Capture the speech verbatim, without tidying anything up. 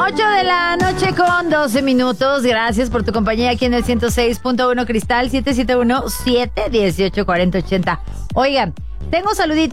ocho de la noche con doce minutos. Gracias por tu compañía aquí en el ciento seis punto uno Cristal, siete siete uno, siete uno ocho, cuatro cero ocho cero. Oigan, tengo saluditos